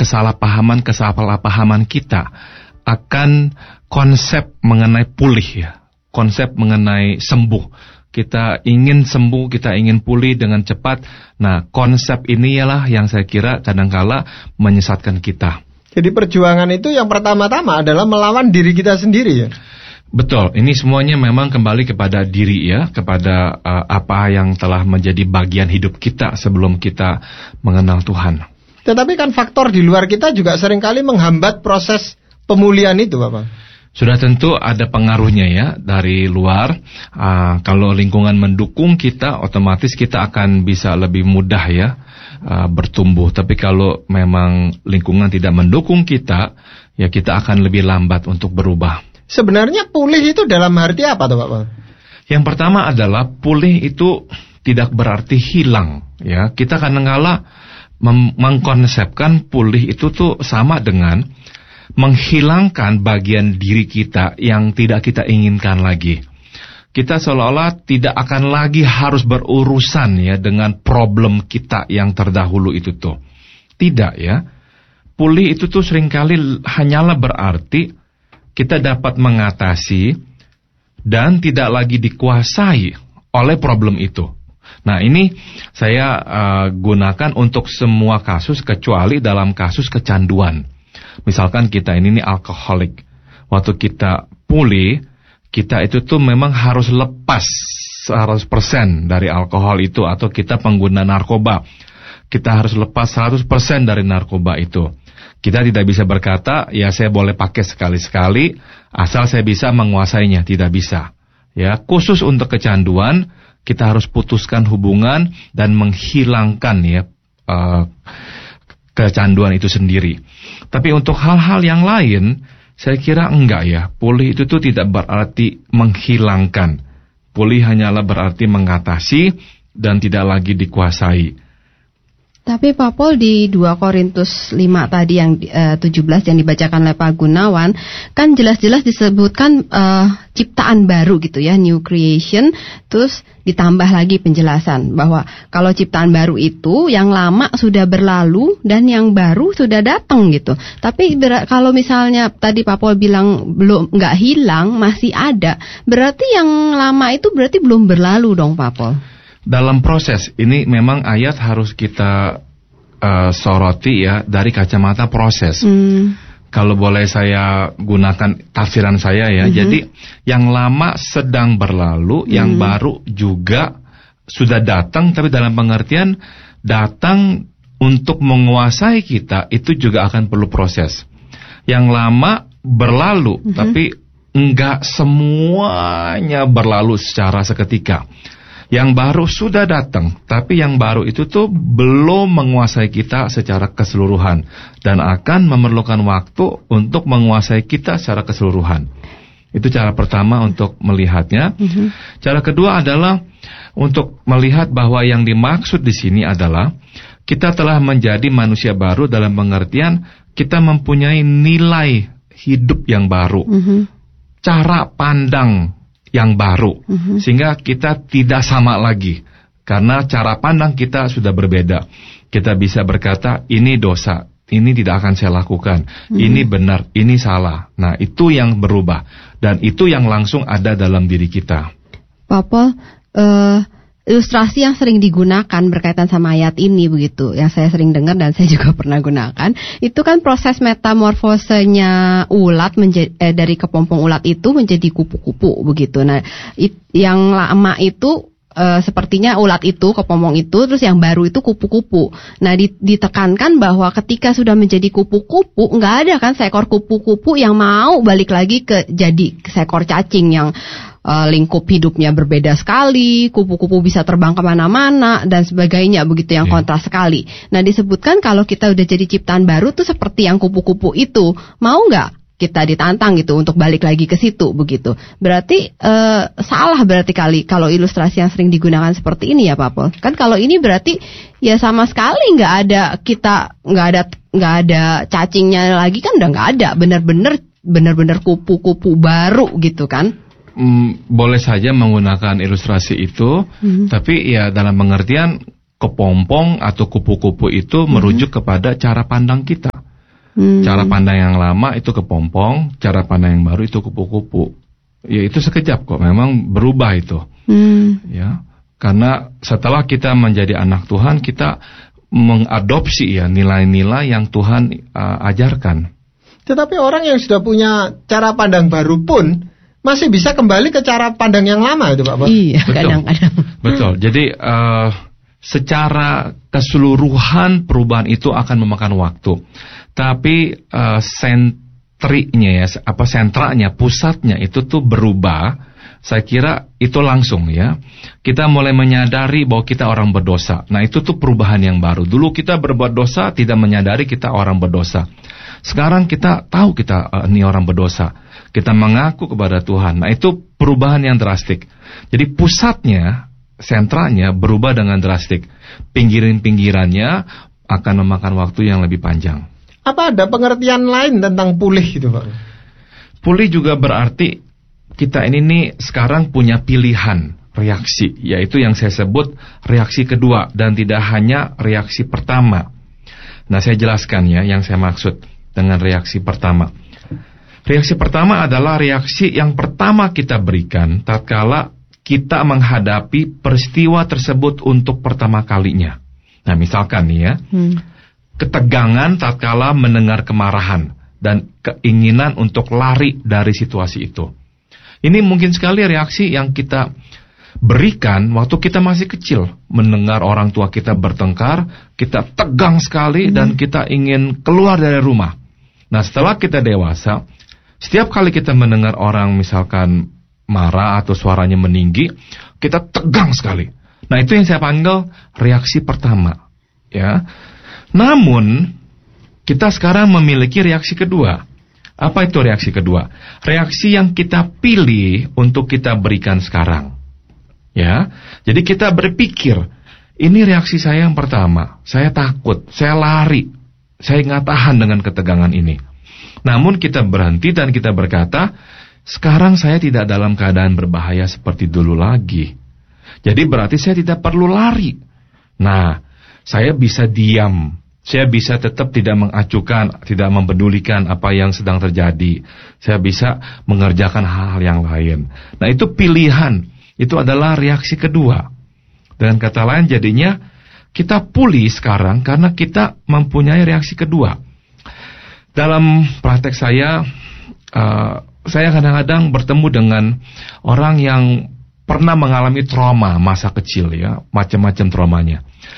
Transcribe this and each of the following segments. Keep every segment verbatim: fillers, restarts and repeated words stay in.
kesalahpahaman-kesalahpahaman kita akan konsep mengenai pulih ya, konsep mengenai sembuh. Kita ingin sembuh, kita ingin pulih dengan cepat. Nah, konsep ini ialah yang saya kira kadangkala menyesatkan kita. Jadi perjuangan itu yang pertama-tama adalah melawan diri kita sendiri ya? Betul, ini semuanya memang kembali kepada diri ya, kepada uh, apa yang telah menjadi bagian hidup kita sebelum kita mengenal Tuhan. Tetapi kan faktor di luar kita juga seringkali menghambat proses pemulihan itu, Bapak. Sudah tentu ada pengaruhnya ya dari luar. Uh, kalau lingkungan mendukung kita, otomatis kita akan bisa lebih mudah ya uh, bertumbuh. Tapi kalau memang lingkungan tidak mendukung kita, ya kita akan lebih lambat untuk berubah. Sebenarnya pulih itu dalam arti apa tuh, Pak? Yang pertama adalah pulih itu tidak berarti hilang ya. Kita kadang-kala mem- mengkonsepkan pulih itu tuh sama dengan menghilangkan bagian diri kita yang tidak kita inginkan lagi. Kita seolah-olah tidak akan lagi harus berurusan ya dengan problem kita yang terdahulu itu tuh. Tidak ya. Pulih itu tuh seringkali hanyalah berarti kita dapat mengatasi dan tidak lagi dikuasai oleh problem itu. Nah, ini saya uh, gunakan untuk semua kasus kecuali dalam kasus kecanduan. Misalkan kita ini nih alkoholik. Waktu kita pulih, kita itu tuh memang harus lepas seratus persen dari alkohol itu. Atau kita pengguna narkoba, kita harus lepas seratus persen dari narkoba itu. Kita tidak bisa berkata, ya saya boleh pakai sekali-sekali, asal saya bisa menguasainya. Tidak bisa. Ya, khusus untuk kecanduan, kita harus putuskan hubungan dan menghilangkan ya uh, kecanduan itu sendiri. Tapi untuk hal-hal yang lain, saya kira enggak ya. Pulih itu tuh tidak berarti menghilangkan. Pulih hanyalah berarti mengatasi dan tidak lagi dikuasai. Tapi Pak Pol di dua Korintus lima tadi yang uh, tujuh belas yang dibacakan oleh Pak Gunawan, kan jelas-jelas disebutkan uh, ciptaan baru gitu ya, new creation, terus ditambah lagi penjelasan bahwa kalau ciptaan baru itu yang lama sudah berlalu dan yang baru sudah datang gitu. Tapi ber- kalau misalnya tadi Pak Pol bilang belum nggak hilang, masih ada, berarti yang lama itu berarti belum berlalu dong Pak Pol. Dalam proses ini memang ayat harus kita uh, soroti ya dari kacamata proses. Hmm. Kalau boleh saya gunakan tafsiran saya ya. Mm-hmm. Jadi yang lama sedang berlalu, mm-hmm. yang baru juga sudah datang, tapi dalam pengertian datang untuk menguasai kita itu juga akan perlu proses. Yang lama berlalu, mm-hmm. tapi enggak semuanya berlalu secara seketika. Yang baru sudah datang, tapi yang baru itu tuh belum menguasai kita secara keseluruhan dan akan memerlukan waktu untuk menguasai kita secara keseluruhan. Itu cara pertama untuk melihatnya. Mm-hmm. Cara kedua adalah untuk melihat bahwa yang dimaksud di sini adalah kita telah menjadi manusia baru dalam pengertian kita mempunyai nilai hidup yang baru, mm-hmm. cara pandang yang baru, uh-huh. sehingga kita tidak sama lagi karena cara pandang kita sudah berbeda. Kita bisa berkata ini dosa, ini tidak akan saya lakukan, uh-huh. ini benar, ini salah. Nah itu yang berubah dan itu yang langsung ada dalam diri kita. Papa, uh, ilustrasi yang sering digunakan berkaitan sama ayat ini begitu, yang saya sering dengar dan saya juga pernah gunakan, itu kan proses metamorfosenya ulat menjadi, eh, dari kepompong ulat itu menjadi kupu-kupu begitu. Nah, it, yang lama itu e, sepertinya ulat itu, kepompong itu, terus yang baru itu kupu-kupu. Nah, ditekankan bahwa ketika sudah menjadi kupu-kupu, nggak ada kan seekor kupu-kupu yang mau balik lagi ke jadi seekor cacing yang Uh, lingkup hidupnya berbeda sekali, kupu-kupu bisa terbang kemana-mana dan sebagainya begitu yang kontras sekali. Nah disebutkan kalau kita udah jadi ciptaan baru tuh seperti yang kupu-kupu itu, mau nggak kita ditantang gitu untuk balik lagi ke situ begitu? Berarti uh, salah berarti kali kalau ilustrasi yang sering digunakan seperti ini ya Pak Pol. Kan kalau ini berarti ya sama sekali nggak ada kita nggak ada nggak ada cacingnya lagi kan udah nggak ada, benar-benar benar-benar kupu-kupu baru gitu kan? Hmm, boleh saja menggunakan ilustrasi itu, mm-hmm. tapi ya dalam pengertian kepompong atau kupu-kupu itu mm-hmm. merujuk kepada cara pandang kita. Hmm. Cara pandang yang lama itu kepompong, cara pandang yang baru itu kupu-kupu. Ya itu sekejap kok, memang berubah itu. Hmm. Ya, karena setelah kita menjadi anak Tuhan, kita mengadopsi ya nilai-nilai yang Tuhan uh, ajarkan. Tetapi orang yang sudah punya cara pandang baru pun masih bisa kembali ke cara pandang yang lama itu, Pak Pol. Iya, kadang-kadang. Betul. Jadi uh, secara keseluruhan perubahan itu akan memakan waktu. Tapi uh, sentrinya ya, apa sentranya, pusatnya itu tuh berubah. Saya kira itu langsung ya. Kita mulai menyadari bahwa kita orang berdosa. Nah itu tuh perubahan yang baru. Dulu kita berbuat dosa, tidak menyadari kita orang berdosa. Sekarang kita tahu kita uh, ini orang berdosa. Kita mengaku kepada Tuhan. Nah itu perubahan yang drastik. Jadi pusatnya, sentranya berubah dengan drastik. Pinggiran-pinggirannya akan memakan waktu yang lebih panjang. Apa ada pengertian lain tentang pulih itu, Pak? Pulih juga berarti kita ini nih sekarang punya pilihan reaksi, yaitu yang saya sebut reaksi kedua dan tidak hanya reaksi pertama. Nah, saya jelaskan ya yang saya maksud dengan reaksi pertama. Reaksi pertama adalah reaksi yang pertama kita berikan tatkala kita menghadapi peristiwa tersebut untuk pertama kalinya. Nah, misalkan nih ya, hmm. ketegangan tatkala mendengar kemarahan dan keinginan untuk lari dari situasi itu. Ini mungkin sekali reaksi yang kita berikan waktu kita masih kecil. Mendengar orang tua kita bertengkar, kita tegang sekali hmm. dan kita ingin keluar dari rumah. Nah, setelah kita dewasa, setiap kali kita mendengar orang misalkan marah atau suaranya meninggi, kita tegang sekali. Nah, itu yang saya panggil reaksi pertama. Ya. Namun, kita sekarang memiliki reaksi kedua. Apa itu reaksi kedua? Reaksi yang kita pilih untuk kita berikan sekarang. Ya. Jadi kita berpikir, ini reaksi saya yang pertama. Saya takut, saya lari. Saya nggak tahan dengan ketegangan ini. Namun kita berhenti dan kita berkata, sekarang saya tidak dalam keadaan berbahaya seperti dulu lagi. Jadi berarti saya tidak perlu lari. Nah, saya bisa diam. Saya bisa tetap tidak mengacukan, tidak mempedulikan apa yang sedang terjadi. Saya bisa mengerjakan hal-hal yang lain. Nah, itu pilihan. Itu adalah reaksi kedua. Dengan kata lain jadinya kita pulih sekarang karena kita mempunyai reaksi kedua. Dalam praktek saya, uh, saya kadang-kadang bertemu dengan orang yang pernah mengalami trauma masa kecil ya, macam-macam traumanya.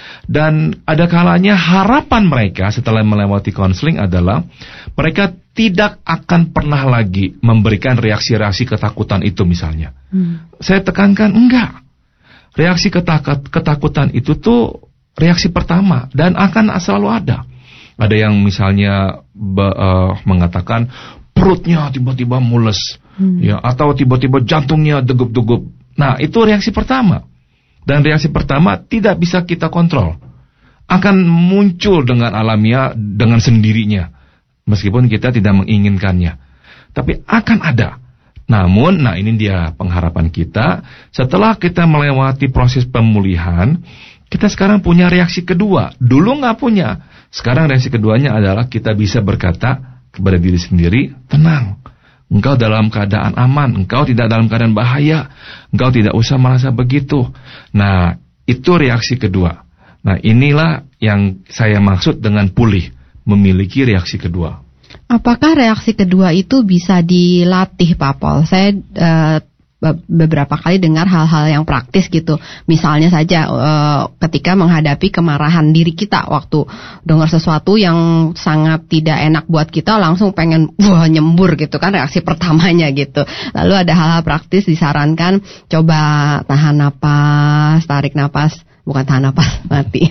Dan ada kalanya harapan mereka setelah melewati konseling adalah mereka tidak akan pernah lagi memberikan reaksi-reaksi ketakutan itu misalnya. Hmm. Saya tekankan enggak. Reaksi ketak- ketakutan itu tuh reaksi pertama dan akan selalu ada. Ada yang misalnya be- uh, mengatakan perutnya tiba-tiba mules, hmm. ya, atau tiba-tiba jantungnya degup-degup. Nah, itu reaksi pertama. Dan reaksi pertama tidak bisa kita kontrol. Akan muncul dengan alamiah, dengan sendirinya. Meskipun kita tidak menginginkannya. Tapi akan ada. Namun, nah ini dia pengharapan kita. Setelah kita melewati proses pemulihan, kita sekarang punya reaksi kedua. Dulu nggak punya. Sekarang reaksi keduanya adalah kita bisa berkata kepada diri sendiri, tenang. Engkau dalam keadaan aman, engkau tidak dalam keadaan bahaya, engkau tidak usah merasa begitu. Nah, itu reaksi kedua. Nah, inilah yang saya maksud dengan pulih, memiliki reaksi kedua. Apakah reaksi kedua itu bisa dilatih, Pak Pol? Saya uh, beberapa kali dengar hal-hal yang praktis gitu. Misalnya saja uh, ketika menghadapi kemarahan diri kita waktu dengar sesuatu yang sangat tidak enak buat kita, langsung pengen wah nyembur gitu kan, reaksi pertamanya gitu. Lalu ada hal-hal praktis disarankan, coba tahan napas, tarik napas, bukan tahan napas, mati.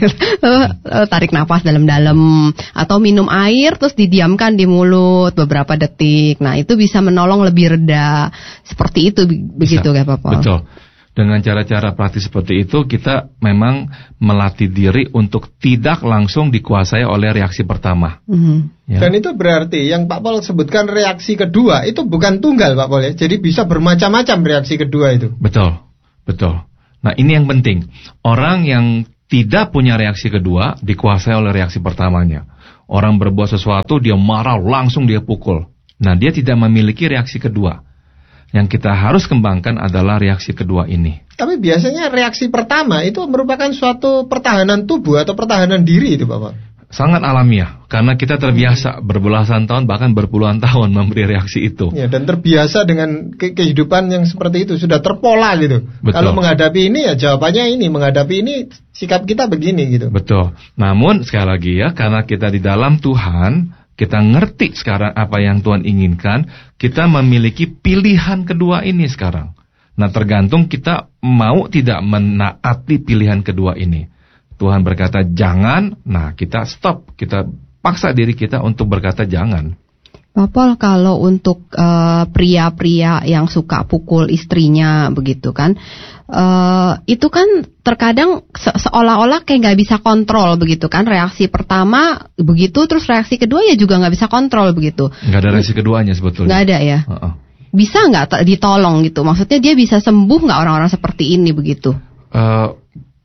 Tarik napas dalam-dalam atau minum air terus didiamkan di mulut beberapa detik. Nah, itu bisa menolong lebih reda. Seperti itu begitu ya, Pak Pol? Betul. Dengan cara-cara praktis seperti itu kita memang melatih diri untuk tidak langsung dikuasai oleh reaksi pertama. Mm-hmm. Ya. Dan itu berarti yang Pak Pol sebutkan reaksi kedua itu bukan tunggal, Pak Pol ya. Jadi bisa bermacam-macam reaksi kedua itu. Betul. Betul. Nah, ini yang penting. Orang yang tidak punya reaksi kedua dikuasai oleh reaksi pertamanya. Orang berbuat sesuatu, dia marah, langsung dia pukul. Nah, dia tidak memiliki reaksi kedua. Yang kita harus kembangkan adalah reaksi kedua ini. Tapi biasanya reaksi pertama itu merupakan suatu pertahanan tubuh atau pertahanan diri itu, Bapak. Sangat alamiah, karena kita terbiasa berbelasan tahun, bahkan berpuluhan tahun memberi reaksi itu. Ya, dan terbiasa dengan ke- kehidupan yang seperti itu, sudah terpola gitu. Betul. Kalau menghadapi ini ya jawabannya ini, menghadapi ini sikap kita begini gitu. Betul. Namun sekali lagi ya, karena kita di dalam Tuhan, kita ngerti sekarang apa yang Tuhan inginkan, kita memiliki pilihan kedua ini sekarang. Nah, tergantung kita mau tidak menaati pilihan kedua ini. Tuhan berkata jangan, nah kita stop, kita paksa diri kita untuk berkata jangan. Pak Pol, kalau untuk uh, pria-pria yang suka pukul istrinya begitu kan, uh, itu kan terkadang se- seolah-olah kayak nggak bisa kontrol begitu kan, reaksi pertama begitu, terus reaksi kedua ya juga nggak bisa kontrol begitu. Nggak ada reaksi keduanya sebetulnya. Nggak ada ya. Uh-uh. Bisa nggak t- ditolong gitu? Maksudnya dia bisa sembuh nggak orang-orang seperti ini begitu? Uh,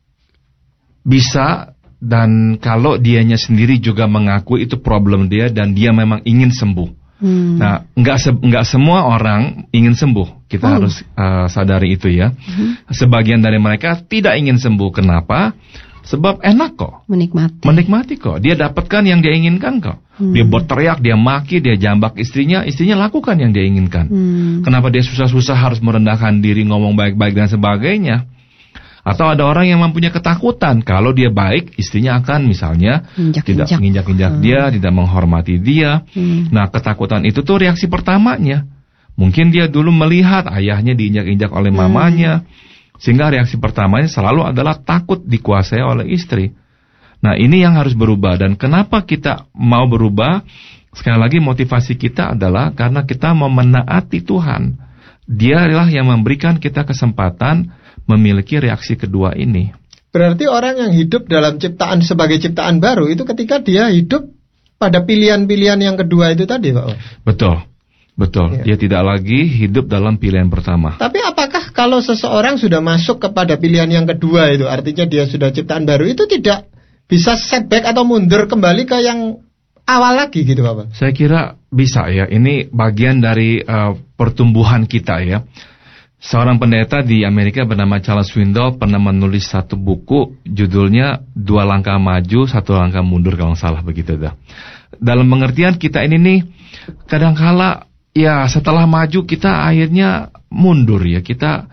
Bisa, dan kalau dianya sendiri juga mengaku itu problem dia dan dia memang ingin sembuh. Hmm. Nah, nggak se- nggak semua orang ingin sembuh. Kita Oh. harus uh, sadari itu ya. Hmm. Sebagian dari mereka tidak ingin sembuh. Kenapa? Sebab enak kok. Menikmati. Menikmati kok. Dia dapatkan yang dia inginkan kok. Hmm. Dia berteriak, dia maki, dia jambak istrinya, istrinya lakukan yang dia inginkan. Hmm. Kenapa dia susah-susah harus merendahkan diri, ngomong baik-baik dan sebagainya? Atau ada orang yang mempunyai ketakutan kalau dia baik, istrinya akan misalnya Injak-injak. tidak menginjak-injak Hmm. dia, tidak menghormati dia. Hmm. Nah, ketakutan itu tuh reaksi pertamanya. Mungkin dia dulu melihat ayahnya diinjak-injak oleh Hmm. mamanya, sehingga reaksi pertamanya selalu adalah takut dikuasai oleh istri. Nah, ini yang harus berubah. Dan kenapa kita mau berubah? Sekali lagi motivasi kita adalah karena kita mau menaati Tuhan. Dia adalah yang memberikan kita kesempatan memiliki reaksi kedua ini. Berarti orang yang hidup dalam ciptaan sebagai ciptaan baru itu ketika dia hidup pada pilihan-pilihan yang kedua itu tadi, Pak. Betul, betul. Ya. Dia tidak lagi hidup dalam pilihan pertama. Tapi apakah kalau seseorang sudah masuk kepada pilihan yang kedua itu, artinya dia sudah ciptaan baru, itu tidak bisa setback atau mundur kembali ke yang awal lagi gitu, Pak? Saya kira bisa ya. Ini bagian dari uh, pertumbuhan kita ya. Seorang pendeta di Amerika bernama Charles Swindoll pernah menulis satu buku, judulnya Dua Langkah Maju, Satu Langkah Mundur kalau nggak salah begitu dah. Dalam pengertian kita ini nih, kadangkala ya setelah maju kita akhirnya mundur ya, kita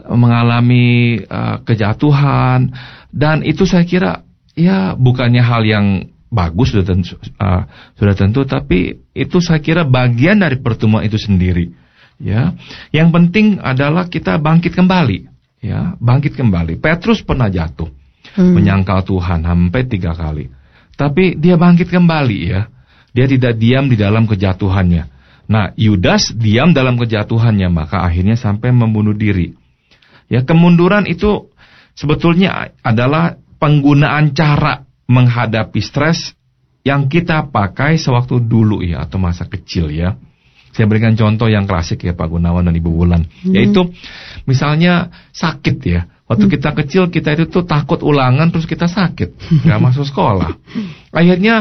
mengalami uh, kejatuhan, dan itu saya kira ya bukannya hal yang bagus sudah tentu, uh, sudah tentu, tapi itu saya kira bagian dari pertemuan itu sendiri. Ya, yang penting adalah kita bangkit kembali, ya, bangkit kembali. Petrus pernah jatuh, hmm. menyangkal Tuhan sampai tiga kali, tapi dia bangkit kembali ya. Dia tidak diam di dalam kejatuhannya. Nah, Yudas diam dalam kejatuhannya, maka akhirnya sampai membunuh diri. Ya, kemunduran itu sebetulnya adalah penggunaan cara menghadapi stres yang kita pakai sewaktu dulu ya, atau masa kecil ya. Saya berikan contoh yang klasik ya Pak Gunawan dan Ibu Wulan, hmm. yaitu misalnya sakit ya. Waktu hmm. kita kecil kita itu tuh takut ulangan terus kita sakit, nggak masuk sekolah. Akhirnya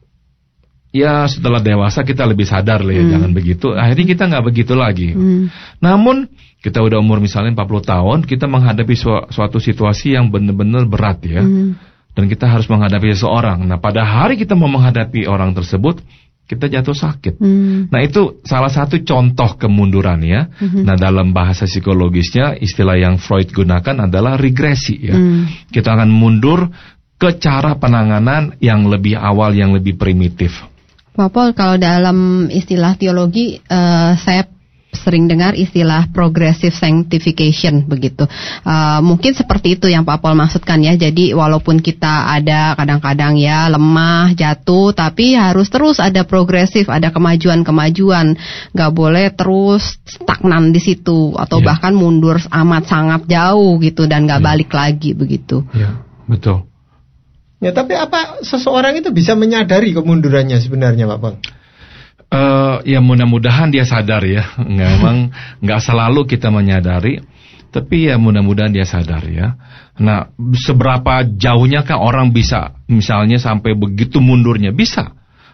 ya setelah dewasa kita lebih sadar lah ya, hmm. jangan begitu. Akhirnya kita nggak begitu lagi. Hmm. Namun kita udah umur misalnya empat puluh tahun, kita menghadapi su- suatu situasi yang benar-benar berat ya. Hmm. Dan kita harus menghadapi seseorang. Nah pada hari kita mau menghadapi orang tersebut, kita jatuh sakit. Hmm. Nah itu salah satu contoh kemunduran ya. Hmm. Nah dalam bahasa psikologisnya istilah yang Freud gunakan adalah regresi ya. Hmm. Kita akan mundur ke cara penanganan yang lebih awal, yang lebih primitif. Pak Pol, kalau dalam istilah teologi uh, saya sering dengar istilah progressive sanctification begitu. Uh, mungkin seperti itu yang Pak Pol maksudkan ya. Jadi walaupun kita ada kadang-kadang ya lemah, jatuh, tapi harus terus ada progresif, ada kemajuan-kemajuan. Gak boleh terus stagnan di situ atau yeah. bahkan mundur amat sangat jauh gitu dan gak yeah. balik lagi begitu. Ya, yeah, betul. Ya, tapi apa seseorang itu bisa menyadari kemundurannya sebenarnya, Pak Pol? Uh, ya mudah-mudahan dia sadar ya. Nggak, emang nggak selalu kita menyadari, tapi ya mudah-mudahan dia sadar ya. Nah, seberapa jauhnya kah orang bisa misalnya sampai begitu mundurnya? Bisa.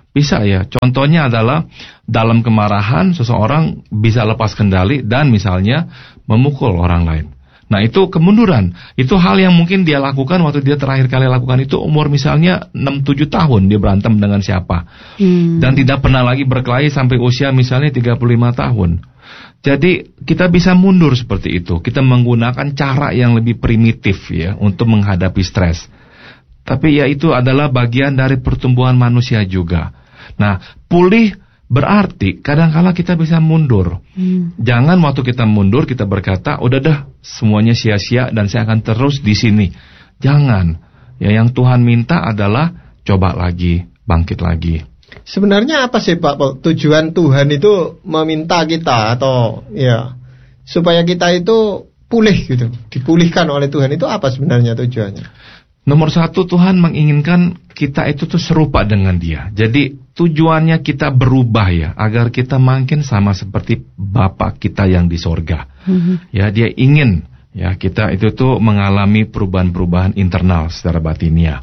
Bisa ya. Contohnya adalah dalam kemarahan seseorang bisa lepas kendali dan misalnya memukul orang lain. Nah, itu kemunduran. Itu hal yang mungkin dia lakukan waktu dia terakhir kali lakukan itu umur misalnya enam tujuh tahun, dia berantem dengan siapa. Hmm. Dan tidak pernah lagi berkelahi sampai usia misalnya tiga puluh lima tahun. Jadi kita bisa mundur seperti itu. Kita menggunakan cara yang lebih primitif ya untuk menghadapi stres. Tapi ya itu adalah bagian dari pertumbuhan manusia juga. Nah, pulih berarti kadang-kala kita bisa mundur. Hmm. Jangan waktu kita mundur kita berkata, udah dah semuanya sia-sia dan saya akan terus di sini. Jangan. Ya, yang Tuhan minta adalah coba lagi, bangkit lagi. Sebenarnya apa sih Pak Paul? Tujuan Tuhan itu meminta kita atau ya supaya kita itu pulih gitu, dipulihkan oleh Tuhan, itu apa sebenarnya tujuannya? Nomor satu, Tuhan menginginkan kita itu tuh serupa dengan Dia. Jadi tujuannya kita berubah ya, agar kita makin sama seperti Bapa kita yang di sorga. Mm-hmm. Ya, Dia ingin ya kita itu tuh mengalami perubahan-perubahan internal secara batinia.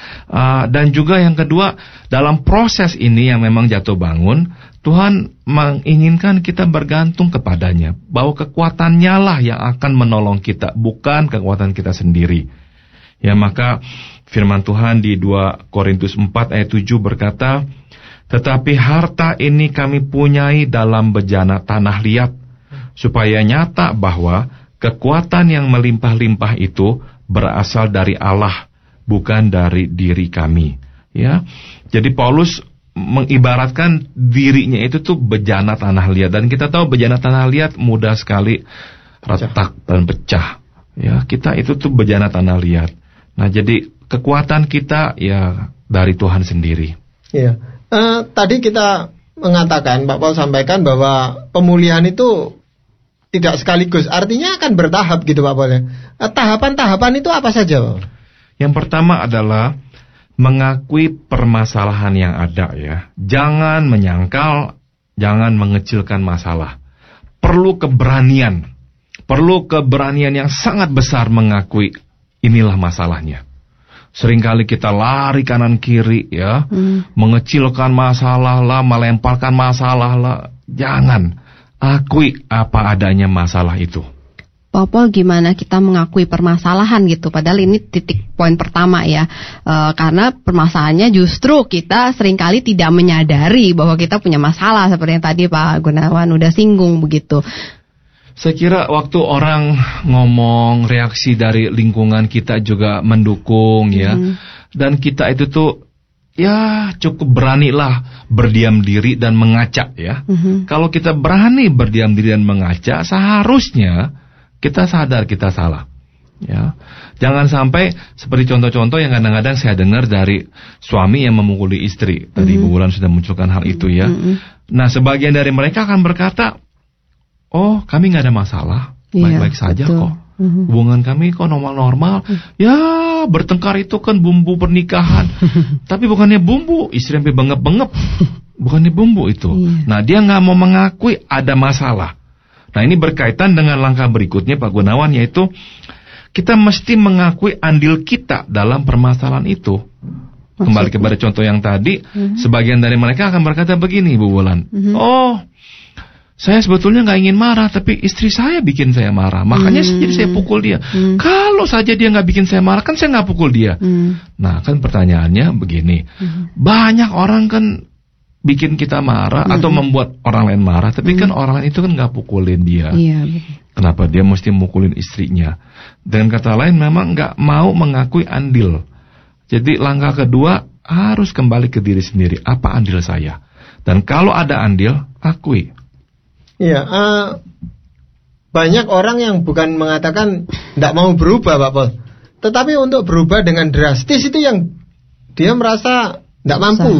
Uh, dan juga yang kedua, dalam proses ini yang memang jatuh bangun, Tuhan menginginkan kita bergantung kepadanya, bahwa kekuatannya lah yang akan menolong kita, bukan kekuatan kita sendiri. Ya, maka firman Tuhan di dua Korintus empat ayat tujuh berkata, tetapi harta ini kami punyai dalam bejana tanah liat, supaya nyata bahwa kekuatan yang melimpah-limpah itu berasal dari Allah, bukan dari diri kami. Ya, jadi Paulus mengibaratkan dirinya itu tuh bejana tanah liat, dan kita tahu bejana tanah liat mudah sekali retak dan pecah. Ya, kita itu tuh bejana tanah liat. Nah, jadi kekuatan kita ya dari Tuhan sendiri. Iya. Uh, tadi kita mengatakan, Pak Paul sampaikan bahwa pemulihan itu tidak sekaligus, artinya akan bertahap gitu Pak Paul. Uh, tahapan-tahapan itu apa saja Pak? Yang pertama adalah mengakui permasalahan yang ada ya. Jangan menyangkal, jangan mengecilkan masalah. Perlu keberanian. Perlu keberanian yang sangat besar mengakui inilah masalahnya. Seringkali kita lari kanan kiri ya, hmm. mengecilkan masalah lah, melemparkan masalah lah. Jangan, akui apa adanya masalah itu. Pak Paul, gimana kita mengakui permasalahan gitu? Padahal ini titik poin pertama ya, e, karena permasalahannya justru kita seringkali tidak menyadari bahwa kita punya masalah, seperti yang tadi Pak Gunawan udah singgung begitu. Saya kira waktu orang ngomong, reaksi dari lingkungan kita juga mendukung ya. Mm. Dan kita itu tuh ya cukup beranilah berdiam diri dan mengaca ya. Mm-hmm. Kalau kita berani berdiam diri dan mengaca, seharusnya kita sadar kita salah. Ya. Jangan sampai seperti contoh-contoh yang kadang-kadang saya dengar dari suami yang memukuli istri. Tadi mm-hmm. Bu Wulan sudah munculkan hal itu ya. Mm-hmm. Nah, sebagian dari mereka akan berkata, oh, kami nggak ada masalah, baik-baik iya, saja betul. Kok. Mm-hmm. Hubungan kami kok normal-normal. Mm-hmm. Ya, bertengkar itu kan bumbu pernikahan. Tapi bukannya bumbu, istri sampai bengep-bengep. Bukannya bumbu itu. Iya. Nah, dia nggak mau mengakui ada masalah. Nah, ini berkaitan dengan langkah berikutnya Pak Gunawan, yaitu kita mesti mengakui andil kita dalam permasalahan itu. Maksudnya? Kembali kepada contoh yang tadi, mm-hmm. sebagian dari mereka akan berkata begini, Bu Wulan. Mm-hmm. Oh, saya sebetulnya nggak ingin marah, tapi istri saya bikin saya marah. Makanya hmm. jadi saya pukul dia. Hmm. Kalau saja dia nggak bikin saya marah, kan saya nggak pukul dia. Hmm. Nah, kan pertanyaannya begini. Hmm. Banyak orang kan bikin kita marah hmm. atau membuat orang lain marah, tapi hmm. kan orang lain itu kan nggak pukulin dia. Iya. Kenapa dia mesti mukulin istrinya? Dengan kata lain, memang nggak mau mengakui andil. Jadi langkah kedua harus kembali ke diri sendiri. Apa andil saya? Dan kalau ada andil, akui. Iya, uh, banyak orang yang bukan mengatakan tidak mau berubah, Pak Paul, tetapi untuk berubah dengan drastis itu yang dia merasa tidak mampu.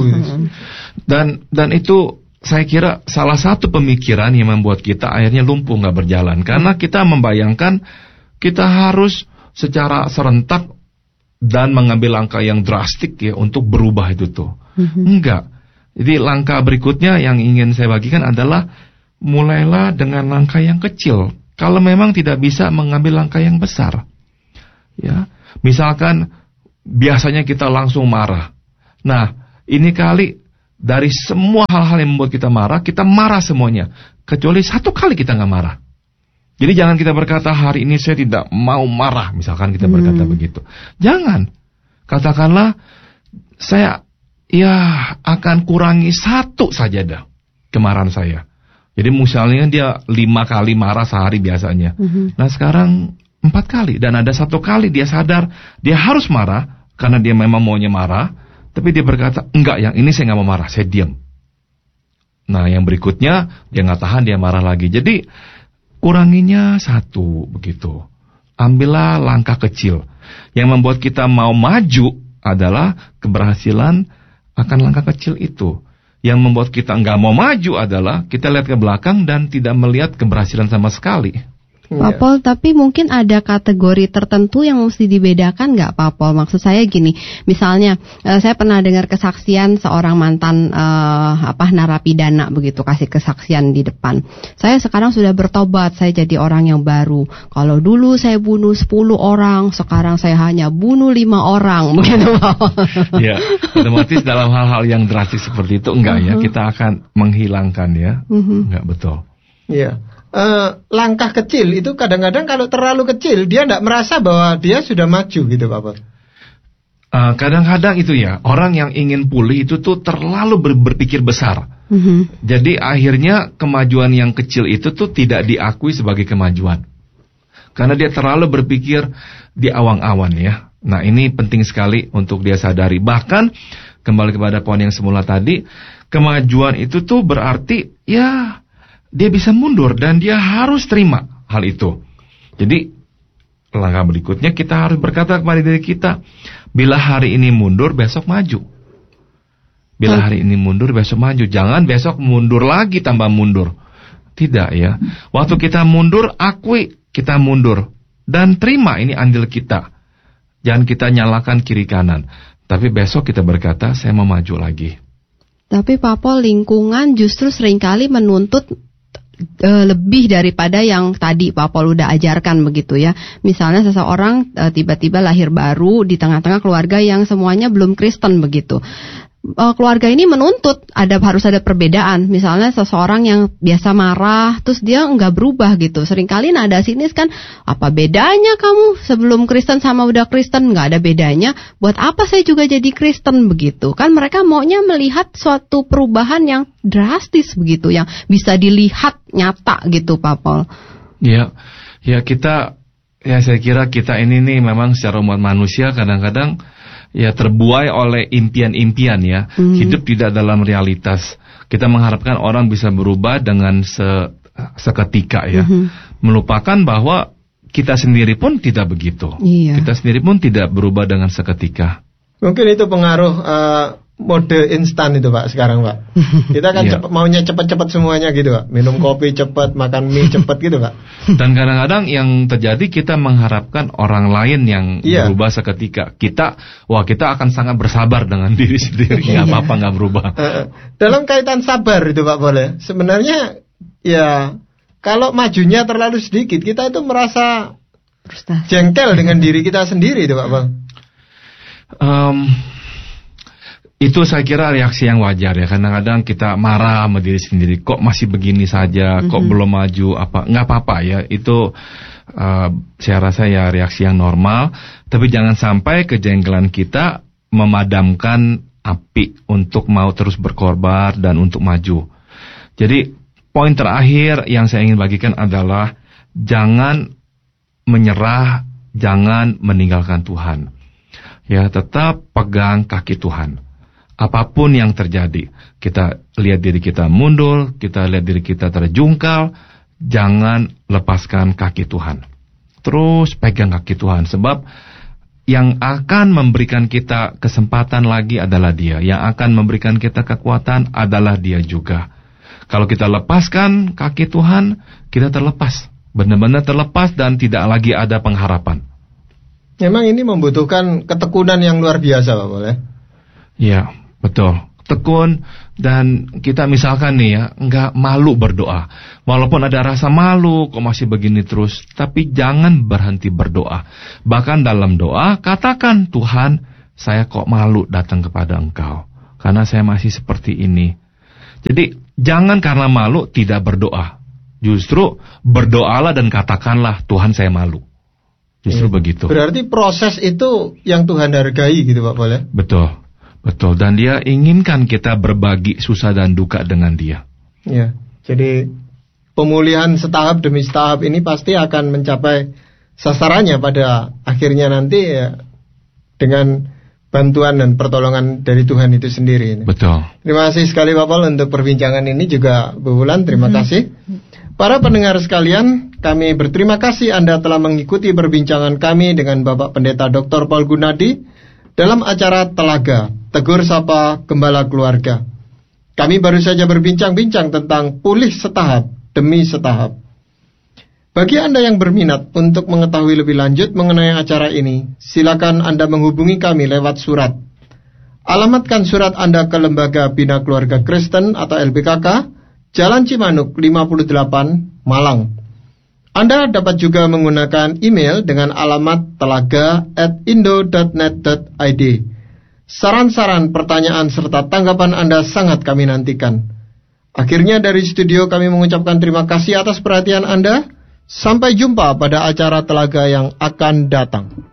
Dan dan itu saya kira salah satu pemikiran yang membuat kita akhirnya lumpuh, nggak berjalan, karena kita membayangkan kita harus secara serentak dan mengambil langkah yang drastik ya untuk berubah itu tuh. Mm-hmm. Enggak. Jadi langkah berikutnya yang ingin saya bagikan adalah mulailah dengan langkah yang kecil. Kalau memang tidak bisa mengambil langkah yang besar, ya, misalkan biasanya kita langsung marah. Nah, ini kali Dari semua hal-hal yang membuat kita marah, kita marah semuanya. Kecuali satu kali kita nggak marah. Jadi jangan kita berkata, hari ini saya tidak mau marah. Misalkan kita berkata hmm. begitu. Jangan. Katakanlah, saya ya akan kurangi satu saja dah kemarahan saya. Jadi misalnya dia lima kali marah sehari biasanya. Hmm. Nah sekarang empat kali. Dan ada satu kali dia sadar, dia harus marah. Karena dia memang maunya marah. Tapi dia berkata, enggak, yang ini saya nggak mau marah, saya diam. Nah, yang berikutnya dia nggak tahan, dia marah lagi. Jadi kuranginya satu begitu. Ambillah langkah kecil. Yang membuat kita mau maju adalah keberhasilan akan langkah kecil itu. Yang membuat kita nggak mau maju adalah kita lihat ke belakang dan tidak melihat keberhasilan sama sekali. Pak Pol, tapi mungkin ada kategori tertentu yang mesti dibedakan nggak Pak Pol? Maksud saya gini, misalnya uh, saya pernah dengar kesaksian seorang mantan uh, apa narapidana begitu, kasih kesaksian di depan. Saya sekarang sudah bertobat, saya jadi orang yang baru. Kalau dulu saya bunuh sepuluh orang, sekarang saya hanya bunuh lima orang, begitu Pak Pol. Ya, otomatis dalam hal-hal yang drastis seperti itu enggak uh-huh. ya, kita akan menghilangkan ya, uh-huh. enggak betul. Iya. Uh, langkah kecil itu kadang-kadang kalau terlalu kecil dia tidak merasa bahwa dia sudah maju gitu Pak Pol. Uh, kadang-kadang itu ya orang yang ingin pulih itu tuh terlalu ber- berpikir besar. Mm-hmm. Jadi akhirnya kemajuan yang kecil itu tuh tidak diakui sebagai kemajuan. Karena dia terlalu berpikir di awang-awan ya. Nah ini penting sekali untuk dia sadari. Bahkan kembali kepada poin yang semula tadi, kemajuan itu tuh berarti ya dia bisa mundur dan dia harus terima hal itu. Jadi langkah berikutnya kita harus berkata kepada diri kita, bila hari ini mundur besok maju. Bila hari ini mundur besok maju. Jangan besok mundur lagi tambah mundur. Tidak ya. Waktu kita mundur, akui kita mundur dan terima ini andil kita. Jangan kita nyalakan kiri kanan. Tapi besok kita berkata saya mau maju lagi. Tapi Pak Pol, lingkungan justru seringkali menuntut Uh, lebih daripada yang tadi Pak Pol udah ajarkan begitu ya. Misalnya seseorang uh, tiba-tiba lahir baru di tengah-tengah keluarga yang semuanya belum Kristen begitu. Uh, keluarga ini menuntut ada harus ada perbedaan. Misalnya seseorang yang biasa marah terus dia enggak berubah gitu. Seringkali nada sinis kan, apa bedanya kamu sebelum Kristen sama udah Kristen? Enggak ada bedanya. Buat apa saya juga jadi Kristen begitu? Kan mereka maunya melihat suatu perubahan yang drastis begitu, yang bisa dilihat nyata gitu Pak Pol. Ya, ya kita, ya saya kira kita ini nih memang secara umat manusia kadang-kadang ya terbuai oleh impian-impian ya, hmm. hidup tidak dalam realitas. Kita mengharapkan orang bisa berubah dengan se, seketika ya, hmm. melupakan bahwa kita sendiri pun tidak begitu. Iya. Kita sendiri pun tidak berubah dengan seketika. Mungkin itu pengaruh uh, mode instan itu Pak sekarang Pak. Kita kan yeah. cepet, maunya cepat-cepat semuanya gitu Pak. Minum kopi cepat, makan mie cepat gitu Pak. Dan kadang-kadang yang terjadi kita mengharapkan orang lain yang yeah. berubah seketika. Kita, wah kita akan sangat bersabar dengan diri sendiri. Gak apa-apa gak berubah. Uh, dalam kaitan sabar itu Pak boleh. Sebenarnya ya kalau majunya terlalu sedikit kita itu merasa frustasi, jengkel dengan diri kita sendiri itu Pak Pol. Um, Itu saya kira reaksi yang wajar ya. Kadang-kadang kita marah sama diri sendiri. Kok masih begini saja, kok mm-hmm. belum maju, apa nggak apa-apa ya. Itu uh, saya rasa ya reaksi yang normal. Tapi jangan sampai kejengkelan kita memadamkan api untuk mau terus berkorban dan untuk maju. Jadi poin terakhir yang saya ingin bagikan adalah jangan menyerah, jangan meninggalkan Tuhan. Ya, tetap pegang kaki Tuhan. Apapun yang terjadi, kita lihat diri kita mundur, kita lihat diri kita terjungkal, jangan lepaskan kaki Tuhan. Terus pegang kaki Tuhan, sebab yang akan memberikan kita kesempatan lagi adalah Dia. Yang akan memberikan kita kekuatan adalah Dia juga. Kalau kita lepaskan kaki Tuhan, kita terlepas. Benar-benar terlepas dan tidak lagi ada pengharapan. Memang ini membutuhkan ketekunan yang luar biasa Pak boleh? Ya. Betul, tekun dan kita misalkan nih ya, enggak malu berdoa. Walaupun ada rasa malu, kok masih begini terus, tapi jangan berhenti berdoa. Bahkan dalam doa, katakan, Tuhan, saya kok malu datang kepada Engkau. karena saya masih seperti ini. Jadi jangan karena malu tidak berdoa. Justru berdoalah dan katakanlah, Tuhan saya malu. Justru ya. begitu. Berarti proses itu yang Tuhan hargai gitu Pak Paul ya? Betul, betul. Dan Dia inginkan kita berbagi susah dan duka dengan Dia. Ya, jadi pemulihan setahap demi setahap ini pasti akan mencapai sasarannya pada akhirnya nanti ya, dengan bantuan dan pertolongan dari Tuhan itu sendiri. Betul. Terima kasih sekali Pak Paul untuk perbincangan ini, juga Bu Wulan, terima kasih. Para pendengar sekalian, kami berterima kasih Anda telah mengikuti perbincangan kami dengan Bapak Pendeta Doktor Paul Gunadi dalam acara Telaga, Tegur Sapa Gembala Keluarga. Kami baru saja berbincang-bincang tentang pulih setahap demi setahap. Bagi Anda yang berminat untuk mengetahui lebih lanjut mengenai acara ini, silakan Anda menghubungi kami lewat surat. Alamatkan surat Anda ke Lembaga Bina Keluarga Kristen atau L B K K, Jalan Cimanuk lima puluh delapan, Malang. Anda dapat juga menggunakan email dengan alamat telaga at indo dot net dot i d. Saran-saran, pertanyaan, serta tanggapan Anda sangat kami nantikan. Akhirnya dari studio kami mengucapkan terima kasih atas perhatian Anda. Sampai jumpa pada acara Telaga yang akan datang.